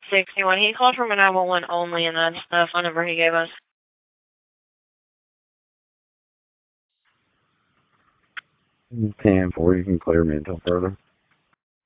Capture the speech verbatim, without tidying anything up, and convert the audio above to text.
sixty-one. He called from a nine one one only, and that's the phone number he gave us. ten four, you can clear me until further.